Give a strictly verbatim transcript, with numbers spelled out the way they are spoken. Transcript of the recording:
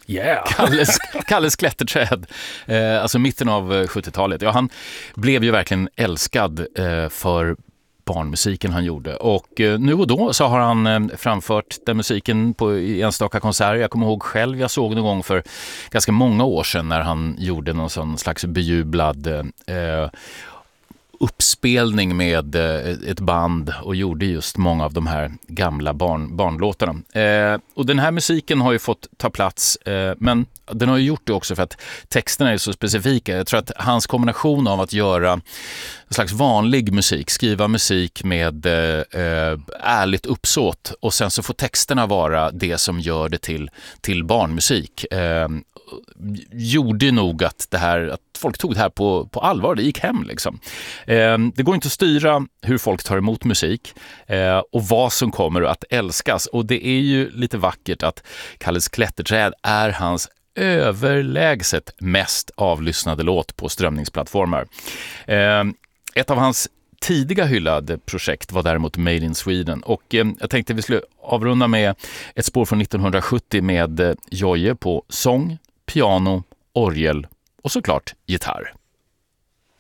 Yeah. Kalles, Kalles klätterträd, eh, alltså mitten av sjuttiotalet. Ja, han blev ju verkligen älskad eh, för barnmusiken han gjorde. Och eh, nu och då så har han eh, framfört den musiken på enstaka konserter. Jag kommer ihåg själv, jag såg någon gång för ganska många år sedan när han gjorde någon sån slags bejublad eh, uppspelning med ett band och gjorde just många av de här gamla barn, barnlåtarna. Eh, och den här musiken har ju fått ta plats, eh, men den har ju gjort det också för att texterna är så specifika. Jag tror att hans kombination av att göra en slags vanlig musik, skriva musik med eh, ärligt uppsåt och sen så får texterna vara det som gör det till, till barnmusik. Eh, gjorde nog att det här, att folk tog det här på, på allvar, det gick hem liksom. Eh, det går inte att styra hur folk tar emot musik eh, och vad som kommer att älskas, och det är ju lite vackert att Kalles klätterträd är hans överlägset mest avlyssnade låt på strömningsplattformar. Eh, ett av hans tidiga hyllade projekt var däremot Made in Sweden, och eh, jag tänkte vi skulle avrunda med ett spår från nittonhundrasjuttio med eh, Jojje på sång, piano, orgel och såklart gitarr.